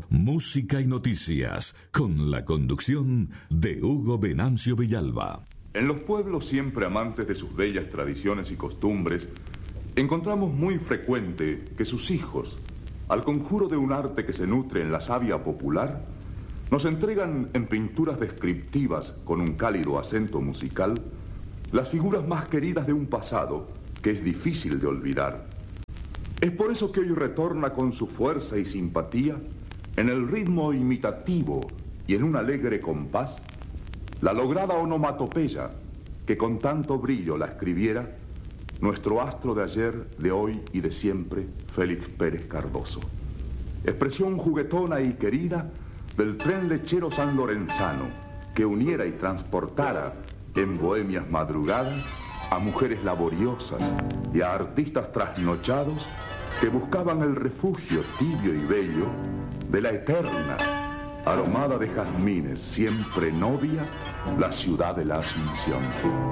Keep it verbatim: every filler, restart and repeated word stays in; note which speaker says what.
Speaker 1: música y noticias, con la conducción de Hugo Venancio Villalba.
Speaker 2: En los pueblos siempre amantes de sus bellas tradiciones y costumbres, encontramos muy frecuente que sus hijos, al conjuro de un arte que se nutre en la savia popular, nos entregan en pinturas descriptivas con un cálido acento musical las figuras más queridas de un pasado que es difícil de olvidar. Es por eso que hoy retorna con su fuerza y simpatía en el ritmo imitativo y en un alegre compás la lograda onomatopeya que con tanto brillo la escribiera nuestro astro de ayer, de hoy y de siempre, Félix Pérez Cardoso. Expresión juguetona y querida del tren lechero sanlorenzano que uniera y transportara en bohemias madrugadas a mujeres laboriosas y a artistas trasnochados que buscaban el refugio tibio y bello de la eterna, aromada de jazmines, siempre novia, la ciudad de la Asunción.